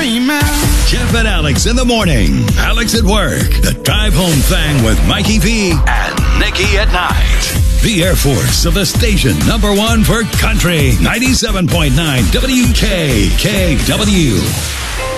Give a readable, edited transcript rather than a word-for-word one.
dreaming. Jeff and Alex in the morning. Alex at work. The Drive Home Thing with Mikey V and Nikki at night. The Air Force of the station #1 for country. 97.9 WKKW.